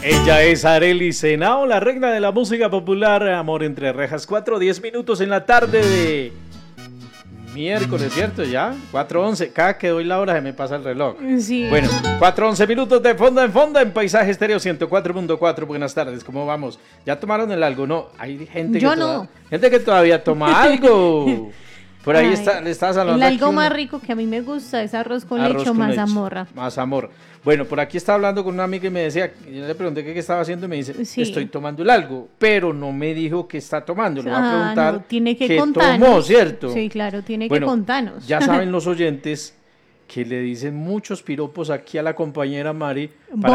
Ella es Arely Senao, la reina de la música popular. Amor entre rejas, 4:10 en la tarde de miércoles, ¿cierto? Ya, 4:11. Cada que doy la hora se me pasa el reloj. Sí. Bueno, 4:11 de Fonda en Fonda en Paisaje Estéreo 104.4. Buenas tardes, ¿cómo vamos? ¿Ya tomaron el algo? No, hay gente Yo no. Gente que todavía toma algo. Por ahí le estás hablando. El algo más rico que a mí me gusta es arroz con leche o mazamorra. Mazamorra. Bueno, por aquí estaba hablando con una amiga y me decía, yo le pregunté qué estaba haciendo y me dice, sí, estoy tomando el algo, pero no me dijo qué está tomando. Le voy a preguntar no, tiene que qué contarnos. tomó, ¿cierto? Sí, claro, tiene que contarnos. Ya saben los oyentes que le dicen muchos piropos aquí a la compañera Mari.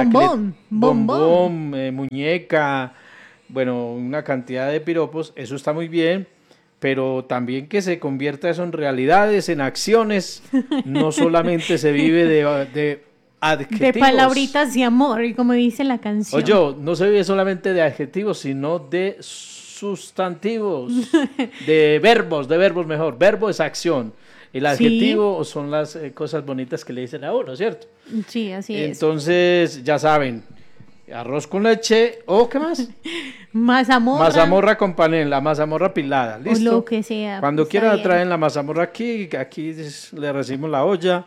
Bombón, muñeca, bueno, una cantidad de piropos, eso está muy bien. Pero también que se convierta eso en realidades, en acciones, no solamente se vive de adjetivos. De palabritas de amor, como dice la canción. Oye, no se vive solamente de adjetivos, sino de sustantivos, de verbos mejor. Verbo es acción. El adjetivo son las cosas bonitas que le dicen a uno, ¿cierto? Sí, así es. Entonces, ya saben, arroz con leche, ¿o qué más? Mazamorra con panela, mazamorra pilada, ¿listo? O lo que sea. Cuando quieran traen la mazamorra aquí le recibimos la olla.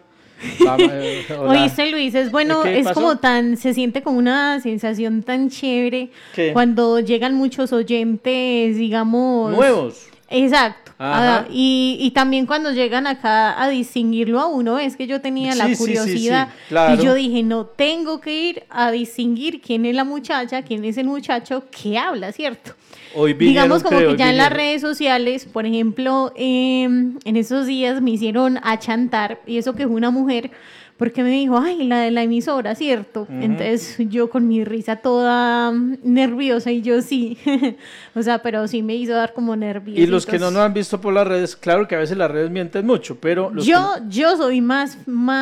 Oíste, Luis, es bueno, es pasó? Como se siente como una sensación tan chévere. ¿Qué? Cuando llegan muchos oyentes, digamos... Nuevos. Exacto. Y también cuando llegan acá a distinguirlo a uno, es que yo tenía la curiosidad claro. Y yo dije, no, tengo que ir a distinguir quién es la muchacha, quién es el muchacho que habla, ¿cierto? Hoy vinieron, digamos como que ya en las redes sociales, por ejemplo, en esos días me hicieron achantar, y eso que es una mujer, porque me dijo, ay, la de la emisora, ¿cierto? Uh-huh. Entonces yo con mi risa toda nerviosa y yo sí, o sea, pero sí me hizo dar como nervios. Y los que no nos han visto por las redes, claro que a veces las redes mienten mucho, pero... Yo soy más,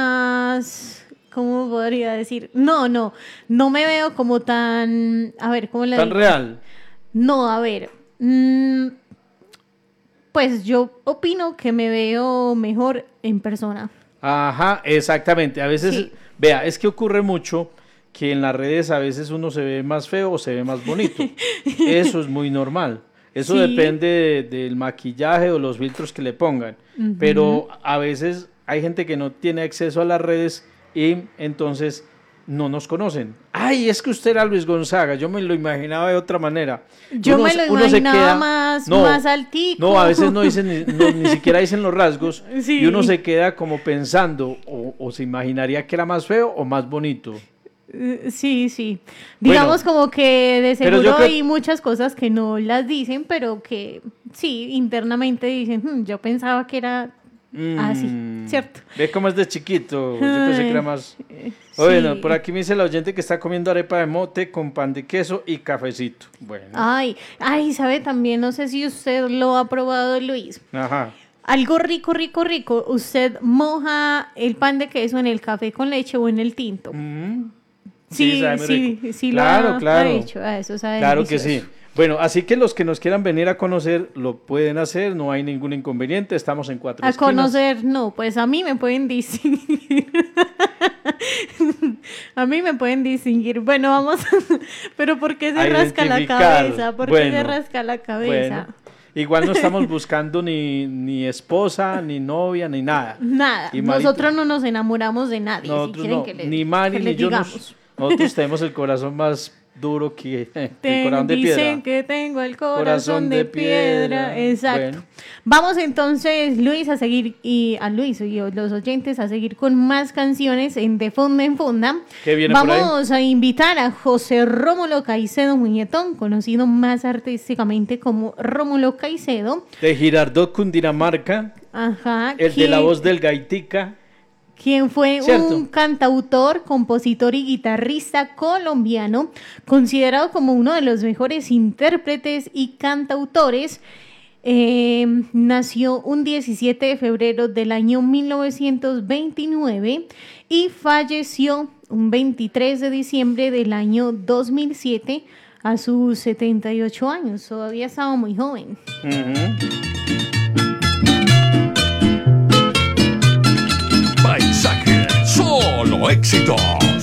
¿cómo podría decir? No me veo como tan, a ver, ¿cómo la digo? ¿Tan real? No, a ver, pues yo opino que me veo mejor en persona. Ajá, exactamente. A veces, sí. Vea, es que ocurre mucho que en las redes a veces uno se ve más feo o se ve más bonito. Eso es muy normal. Eso sí. Depende del maquillaje o los filtros que le pongan. Uh-huh. Pero a veces hay gente que no tiene acceso a las redes y entonces no nos conocen. Ay, es que usted era Luis Gonzaga. Yo me lo imaginaba de otra manera. Yo me lo imaginaba más altico. No, a veces no dicen, ni siquiera dicen los rasgos. Sí. Y uno se queda como pensando, o se imaginaría que era más feo o más bonito. Sí. Digamos como que de seguro hay muchas cosas que no las dicen, pero que sí, internamente dicen, yo pensaba que era... así, ¿cierto? Ve cómo es de chiquito. Yo pensé que era más... Bueno, sí. Por aquí me dice la oyente que está comiendo arepa de mote con pan de queso y cafecito. Bueno. Ay, sabe también, no sé si usted lo ha probado, Luis. Ajá. Algo rico. Usted moja el pan de queso en el café con leche o en el tinto. Sí, claro. Ha hecho. Eso sabe claro delicioso. Que sí. Bueno, así que los que nos quieran venir a conocer lo pueden hacer, no hay ningún inconveniente, estamos en 4 esquinas. A conocer, no, pues a mí me pueden distinguir. A mí me pueden distinguir. Bueno, vamos, pero ¿por qué se rasca la cabeza? ¿Por qué se rasca la cabeza? Bueno. Igual no estamos buscando ni esposa, ni novia, ni nada. Nada, nosotros no nos enamoramos de nadie. Nosotros si quieren que ni Mari ni yo nosotros tenemos el corazón más duro que el corazón de piedra. Dicen que tengo el corazón de piedra. Exacto. Bueno. Vamos entonces, Luis, a seguir y los oyentes a seguir con más canciones De Fonda en Fonda. ¿Qué viene Vamos a invitar a José Rómulo Caicedo Muñetón, conocido más artísticamente como Rómulo Caicedo. De Girardot, Cundinamarca. Ajá. De la voz del Gaitica. Quien fue un cantautor, compositor y guitarrista colombiano, considerado como uno de los mejores intérpretes y cantautores. Nació un 17 de febrero del año 1929 y falleció un 23 de diciembre del año 2007 a sus 78 años. Todavía estaba muy joven. Uh-huh. Paisaje, solo éxitos.